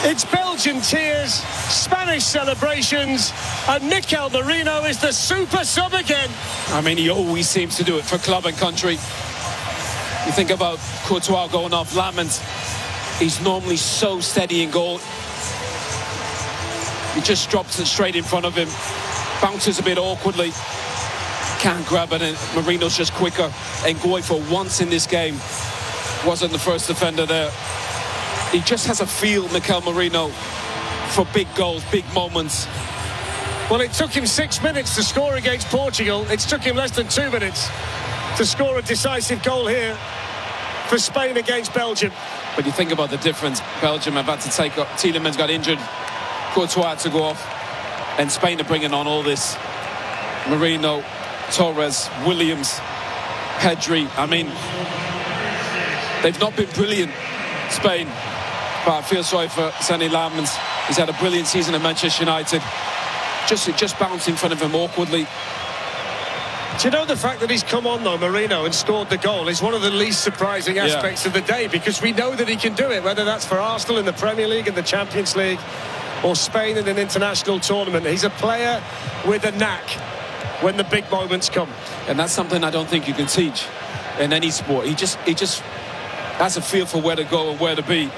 It's Belgian tears, Spanish celebrations, and Mikel Merino is the super sub again. I mean, he always seems to do it for club and country. You think about Courtois going off Lamens. He's normally so steady in goal. He just drops it straight in front of him. Bounces a bit awkwardly. Can't grab it, and Merino's just quicker. And Ngoy, for once in this game, wasn't the first defender there. He just has a feel, Mikel Merino, for big goals, big moments. Well, it took him 6 minutes to score against Portugal. It's took him less than 2 minutes to score a decisive goal here for Spain against Belgium. But you think about the difference. Belgium have had to take up. Tielemans got injured. Courtois had to go off. And Spain are bringing on all this. Merino, Torres, Williams, Pedri. I mean, they've not been brilliant, Spain. But I feel sorry for Sané Lamens. He's had a brilliant season at Manchester United. Just bounced in front of him awkwardly. Do you know the fact that he's come on, though, Merino, and scored the goal is one of the least surprising aspects of the day, because we know that he can do it, whether that's for Arsenal in the Premier League and the Champions League or Spain in an international tournament. He's a player with a knack when the big moments come. And that's something I don't think you can teach in any sport. He just has a feel for where to go and where to be.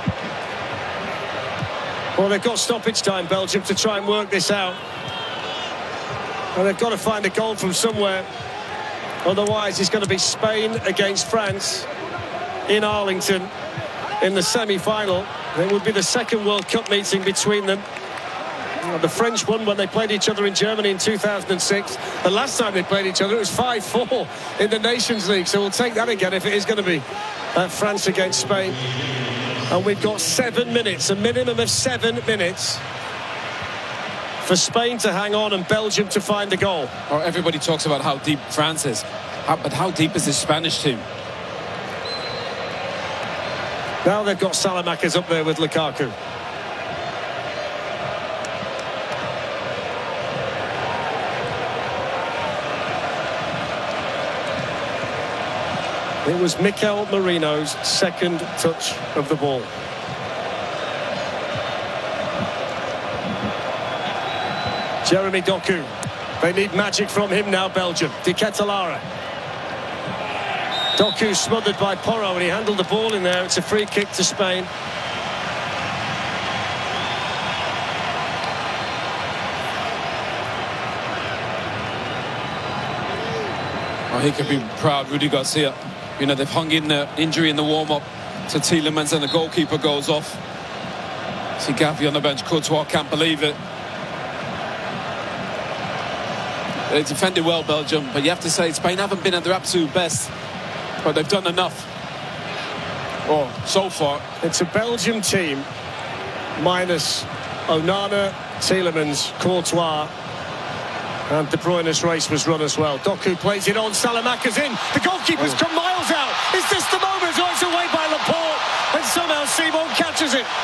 Well, they've got stoppage time, Belgium, to try and work this out. And they've got to find a goal from somewhere. Otherwise, it's going to be Spain against France in Arlington in the semi-final. It would be the second World Cup meeting between them. The French won when they played each other in Germany in 2006. The last time they played each other, it was 5-4 in the Nations League. So we'll take that again if it is going to be France against Spain. And we've got 7 minutes, a minimum of 7 minutes, for Spain to hang on and Belgium to find a goal. Or everybody talks about how deep France is. But how deep is this Spanish team? Now they've got Salamakers up there with Lukaku. It was Mikel Merino's second touch of the ball. Jeremy Doku. They need magic from him now, Belgium. De Ketelaere. Doku smothered by Porro, and he handled the ball in there. It's a free kick to Spain. Oh, he could be proud, Rudy Garcia. You know, they've hung in the injury in the warm-up to Tielemans, and the goalkeeper goes off. See Gavi on the bench. Courtois can't believe it. They defended well, Belgium, but you have to say Spain haven't been at their absolute best, but they've done enough. Oh, so far. It's a Belgium team minus Onana, Tielemans, Courtois, and De Bruyne's race was run as well. Doku plays it on, Salamakers in. The goalkeeper's come miles out. Is this the moment? Oh, it's away by Laporte, and somehow Simon catches it.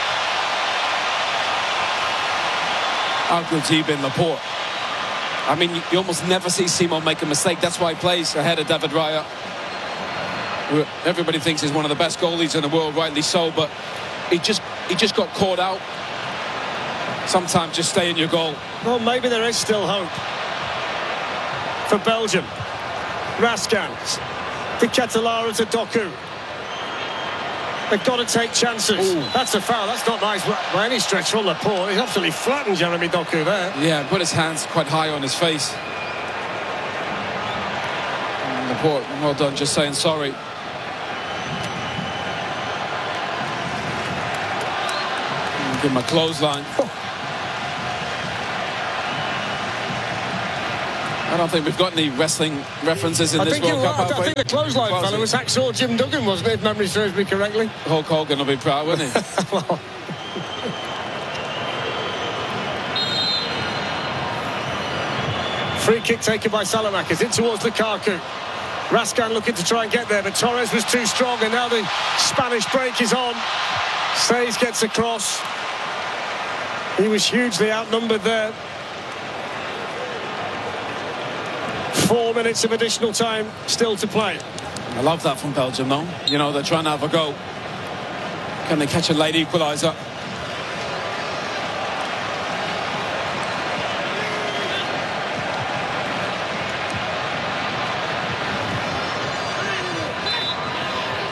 How good's he been, Laporte? I mean, you almost never see Simon make a mistake. That's why he plays ahead of David Raya. Everybody thinks he's one of the best goalies in the world, rightly so, but he just got caught out. Sometimes just stay in your goal. Well, maybe there is still hope for Belgium. Raskan, De Ketelaere to Doku. They've got to take chances. Ooh. That's a foul. That's not nice by any stretch from Laporte. He's absolutely flattened Jeremy Doku there. Yeah, put his hands quite high on his face. Laporte, well done, just saying sorry. Give him a clothesline. I don't think we've got any wrestling references in this World Cup. I think the clothesline fella was Hacksaw Jim Duggan, wasn't it, if memory serves me correctly? Hulk Hogan will be proud, wouldn't he? Well. Free kick taken by Salamakers in towards Lukaku. Raskan looking to try and get there, but Torres was too strong, and now the Spanish break is on. Says gets across. He was hugely outnumbered there. 4 minutes of additional time still to play. I love that from Belgium, though. You know, they're trying to have a go. Can they catch a late equaliser?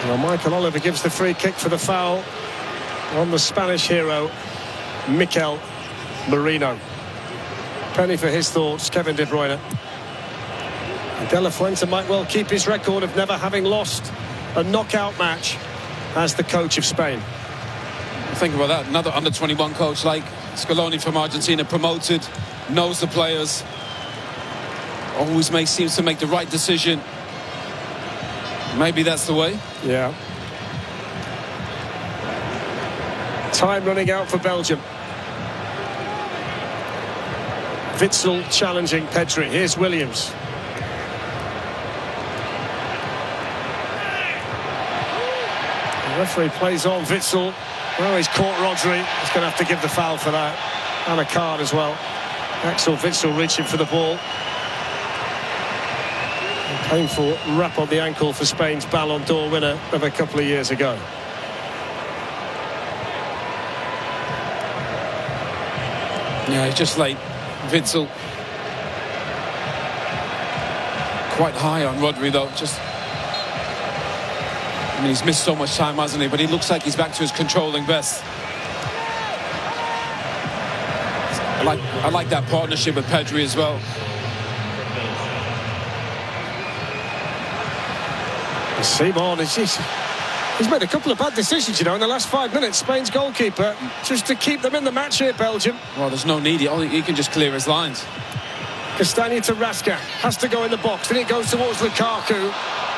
Well, Michael Oliver gives the free kick for the foul on the Spanish hero, Mikel Merino. Penny for his thoughts, Kevin De Bruyne. De La Fuente might well keep his record of never having lost a knockout match as the coach of Spain. Think about that. Another under-21 coach like Scaloni from Argentina, promoted, knows the players, always seems to make the right decision. Maybe that's the way. Yeah. Time running out for Belgium. Witsel challenging Pedri. Here's Williams. The referee plays on Witsel. Well, he's caught Rodri. He's going to have to give the foul for that. And a card as well. Axel Witsel reaching for the ball. A painful wrap on the ankle for Spain's Ballon d'Or winner of a couple of years ago. Yeah, he's just late. Witsel. Quite high on Rodri, though. I mean, he's missed so much time, hasn't he? But he looks like he's back to his controlling best. I like that partnership with Pedri as well. Simon, he's made a couple of bad decisions, you know, in the last 5 minutes. Spain's goalkeeper, just to keep them in the match here, Belgium. Well, there's no need. He can just clear his lines. Castagna to Rasca. Has to go in the box. Then it goes towards Lukaku.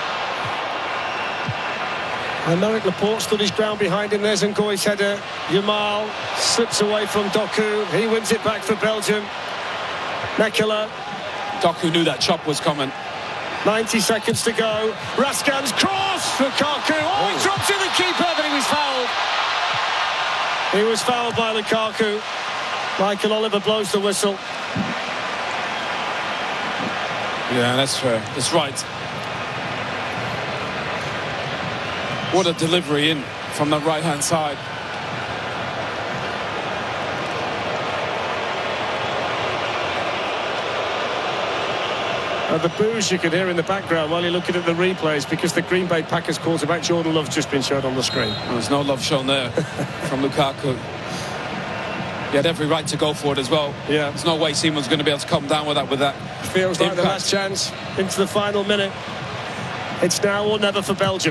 And Merrick Laporte stood his ground behind him. There's Ngoy's header. Yamal slips away from Doku. He wins it back for Belgium. Mekela. Doku knew that chop was coming. 90 seconds to go. Rascan's cross. Lukaku. Oh, he drops in the keeper, but he was fouled. He was fouled by Lukaku. Michael Oliver blows the whistle. Yeah, that's fair. That's right. What a delivery in from the right-hand side. The boos you can hear in the background while you're looking at the replays, because the Green Bay Packers quarterback Jordan Love's just been shown on the screen. Well, there's no love shown there from Lukaku. He had every right to go for it as well. Yeah. There's no way Simon's going to be able to come down with that. Feels like the last chance into the final minute. It's now or never for Belgium.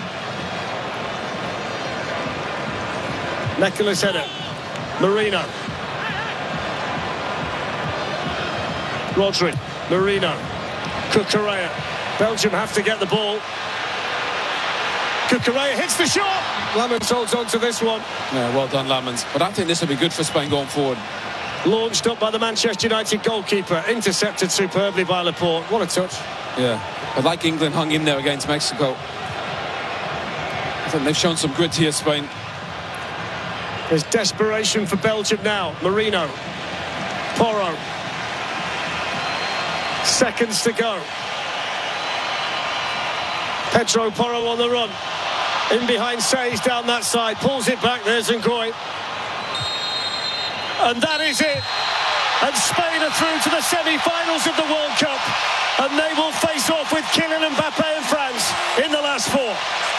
Mekela's header. Merino. Rodri. Merino. Cucurella. Belgium have to get the ball. Cucurella hits the shot. Lamens holds on to this one. Yeah, well done, Lamens. But I think this will be good for Spain going forward. Launched up by the Manchester United goalkeeper. Intercepted superbly by Laporte. What a touch. Yeah, but like England hung in there against Mexico. I think they've shown some grit here, Spain. There's desperation for Belgium now. Merino. Porro. Seconds to go. Pedro Porro on the run. In behind Says down that side. Pulls it back. There's Ngoy. And that is it. And Spain are through to the semi-finals of the World Cup. And they will face off with Kylian Mbappe and France in the last four.